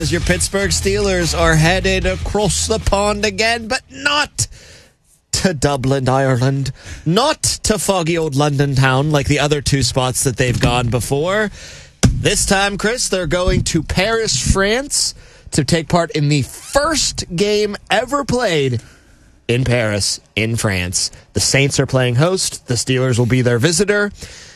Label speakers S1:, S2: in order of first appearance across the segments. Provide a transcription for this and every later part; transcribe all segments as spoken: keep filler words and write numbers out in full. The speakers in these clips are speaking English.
S1: Your Pittsburgh Steelers are headed across the pond again, but not to Dublin, Ireland. Not to foggy old London town like the other two spots that they've gone before. This time, Chris, they're going to Paris, France to take part in the first game ever played in Paris, in France. The Saints are playing host. The Steelers will be their visitor.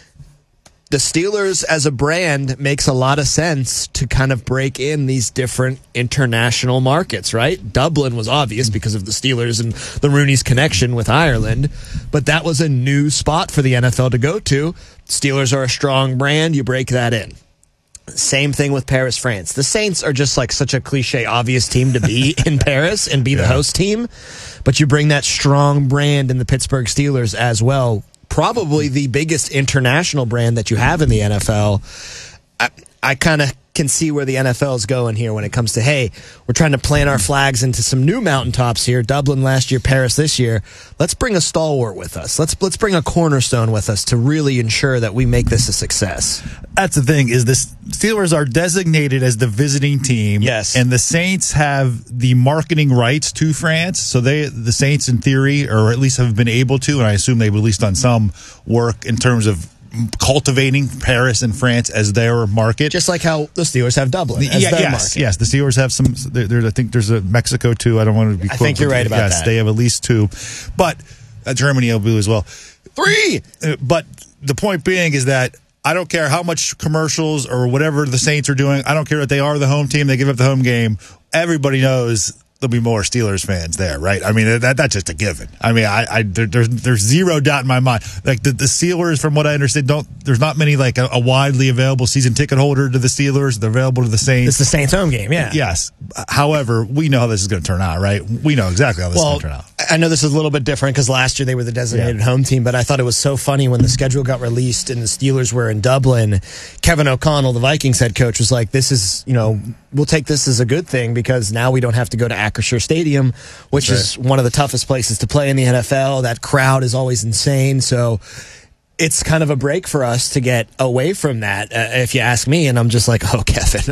S1: The Steelers as a brand makes a lot of sense to kind of break in these different international markets, right? Dublin was obvious because of the Steelers and the Rooney's connection with Ireland, but that was a new spot for the N F L to go to. Steelers are a strong brand. You break that in. Same thing with Paris, France. The Saints are just like such a cliche, obvious team to be in Paris and be the host team, but you bring that strong brand in the Pittsburgh Steelers as well. Probably the biggest international brand that you have in the N F L. I, I kind of can see where the N F L is going here when it comes to, hey, we're trying to plant our flags into some new mountaintops here. Dublin last year, Paris this year. Let's bring a stalwart with us. Let's let's bring a cornerstone with us to really ensure that we make this a success.
S2: That's the thing, is the Steelers are designated as the visiting team.
S1: Yes.
S2: And the Saints have the marketing rights to France. So they, the Saints, in theory, or at least have been able to, and I assume they've at least done some work in terms of cultivating Paris and France as their market,
S1: just like how the Steelers have Dublin as
S2: yeah,
S1: their
S2: yes,
S1: market.
S2: Yes, the Steelers have some. There, there, I think there's a Mexico too. I don't want to be.
S1: I think you're right about
S2: yes,
S1: that.
S2: They have at least two, but uh, Germany will be as well. Three. Uh, but the point being is that I don't care how much commercials or whatever the Saints are doing. I don't care that they are the home team. They give up the home game. Everybody knows there'll be more Steelers fans there, right? I mean, that that's just a given. I mean, I, I there, there's there's zero doubt in my mind. Like the, the Steelers, from what I understand, don't there's not many like a, a widely available season ticket holder to the Steelers. They're available to the Saints.
S1: It's the Saints home game, yeah.
S2: Yes. However, we know how this is going to turn out, right? We know exactly how this
S1: well,
S2: is going to turn out.
S1: I know this is a little bit different because last year they were the designated yeah. home team, but I thought it was so funny when the schedule got released and the Steelers were in Dublin. Kevin O'Connell, the Vikings head coach, was like, "This is, you know, we'll take this as a good thing because now we don't have to go to Acrisure Stadium, which right. is one of the toughest places to play in the N F L. That crowd is always insane, so." It's kind of a break for us to get away from that, uh, if you ask me. And I'm just like, oh, Kevin,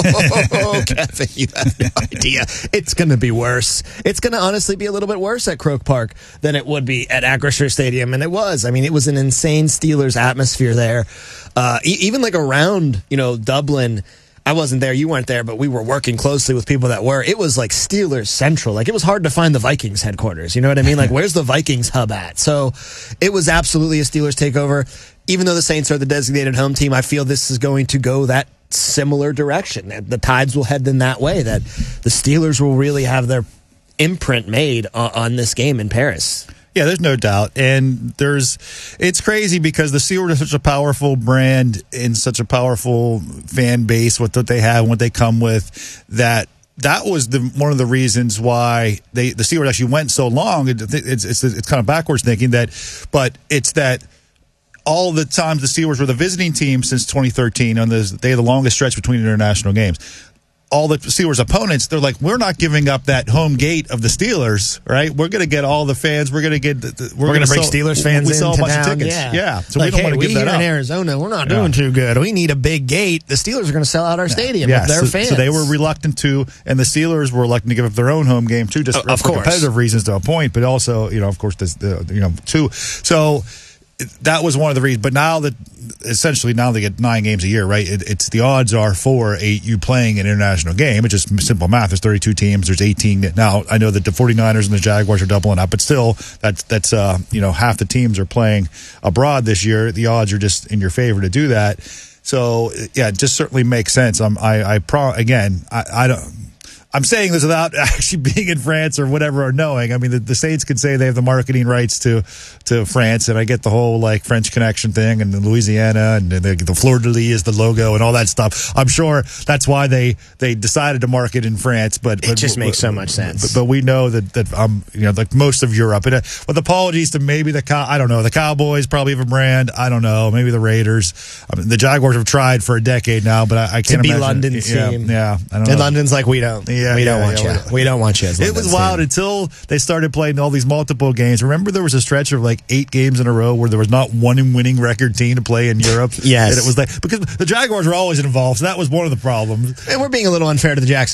S1: oh, Kevin, you have no idea. It's going to be worse. It's going to honestly be a little bit worse at Croke Park than it would be at Acrisure Stadium. And it was. I mean, it was an insane Steelers atmosphere there. Uh, e- even like around, you know, Dublin. I wasn't there, you weren't there, but we were working closely with people that were. It was like Steelers Central. Like, it was hard to find the Vikings headquarters. You know what I mean? Like, where's the Vikings hub at? So it was absolutely a Steelers takeover. Even though the Saints are the designated home team, I feel this is going to go that similar direction. The tides will head in that way, that the Steelers will really have their imprint made on, on this game in Paris.
S2: Yeah, there's no doubt. And there's, it's crazy because the Steelers are such a powerful brand and such a powerful fan base with what they have and what they come with, that that was the one of the reasons why they the Steelers actually went so long. It, it's, it's it's kind of backwards thinking that, but it's that all the times the Steelers were the visiting team since twenty thirteen on the they had the longest stretch between international games. All the Steelers opponents, they're like, we're not giving up that home gate of the Steelers, right? We're going to get all the fans. We're going to get. The, the,
S1: we're, we're going to bring Steelers fans
S2: we
S1: in
S2: sell a bunch
S1: town.
S2: of tickets.
S1: Yeah,
S2: yeah. So
S1: like,
S2: we don't
S1: hey,
S2: want to
S1: we
S2: give that
S1: here
S2: up.
S1: in Arizona, we're not
S2: yeah.
S1: doing too good. We need a big gate. The Steelers are going to sell out our stadium
S2: yeah.
S1: with their
S2: so,
S1: fans.
S2: So they were reluctant to, and the Steelers were reluctant to give up their own home game too, just
S1: uh,
S2: for
S1: course.
S2: competitive reasons to a point, but also, you know, of course, this, the you know, too. So that was one of the reasons. But now that essentially now they get nine games a year, right? It, it's the odds are for a, you playing an international game. It's just simple math. There's thirty-two teams. There's eighteen. Now, I know that the 49ers and the Jaguars are doubling up, but still, that's, that's uh, you know, half the teams are playing abroad this year. The odds are just in your favor to do that. So, yeah, it just certainly makes sense. I'm, I, I pro, again, I, I don't, I'm saying this without actually being in France or whatever or knowing. I mean, the, the Saints can say they have the marketing rights to to France, and I get the whole like French connection thing, and the Louisiana and the, the fleur de lis is the logo and all that stuff. I'm sure that's why they, they decided to market in France. But
S1: it
S2: but,
S1: just
S2: but,
S1: makes so much sense.
S2: But, but we know that that um you know like most of Europe. And, uh, with apologies to maybe the Cow- I don't know the Cowboys probably have a brand. I don't know, maybe the Raiders. I mean, the Jaguars have tried for a decade now, but I, I can't
S1: to be
S2: imagine
S1: London's
S2: yeah,
S1: team.
S2: Yeah, I don't
S1: and
S2: know.
S1: London's like we don't.
S2: Yeah. yeah,
S3: we don't
S2: yeah,
S3: want
S2: yeah,
S3: you. We don't want you. As
S2: It was wild until they started playing all these multiple games. Remember, there was a stretch of like eight games in a row where there was not one winning record team to play in Europe.
S3: Yes,
S2: and it was like because the Jaguars were always involved, so that was one of the problems.
S3: And we're being a little unfair to the Jacksonville